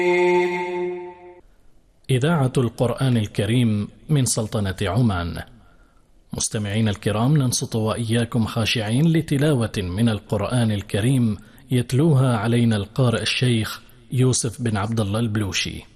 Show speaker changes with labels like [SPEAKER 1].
[SPEAKER 1] إذاعة القرآن الكريم من سلطنة عمان. مستمعين الكرام، ننصت وإياكم خاشعين لتلاوة من القرآن الكريم يتلوها علينا القارئ الشيخ يوسف بن عبد الله البلوشي.